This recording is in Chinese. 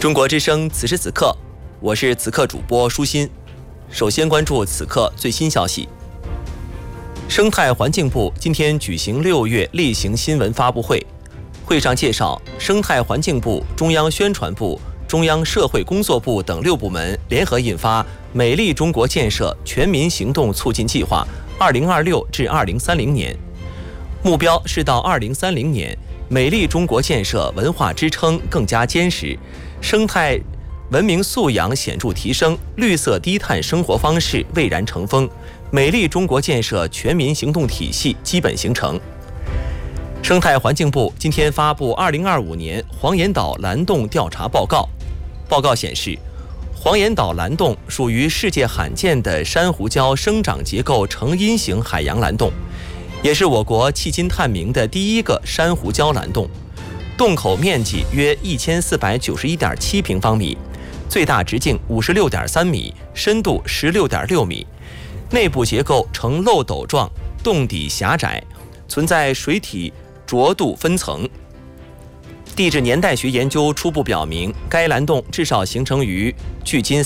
中国之声此时此刻，我是此刻主播舒心。首先关注此刻最新消息。生态环境部今天举行6月例行新闻发布会，会上介绍，生态环境部、中央宣传部、中央社会工作部等6部门联合印发《美丽中国建设全民行动促进计划（2026至2030年）》，目标是到2030年，美丽中国建设文化支撑更加坚实，生态文明素养显著提升，绿色低碳生活方式蔚然成风，美丽中国建设全民行动体系基本形成。生态环境部今天发布2025年黄岩岛蓝洞调查报告。报告显示，黄岩岛蓝洞属于世界罕见的珊瑚礁生长结构成因型海洋蓝洞，也是我国迄今探明的第一个珊瑚礁蓝洞。洞口面积约1491.7平方米，最大直径56.3米，深度16.6米，内部结构呈漏斗状，洞底狭窄，存在水体浊度分层。地质年代学研究初步表明，该蓝洞至少形成于距今